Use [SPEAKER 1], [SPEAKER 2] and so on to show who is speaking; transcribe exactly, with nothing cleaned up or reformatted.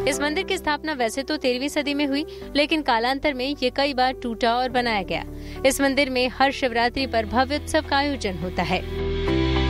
[SPEAKER 1] इस मंदिर की स्थापना वैसे तो तेरहवीं सदी में हुई, लेकिन कालांतर में ये कई बार टूटा और बनाया गया। इस मंदिर में हर शिवरात्रि पर भव्य उत्सव का आयोजन होता है।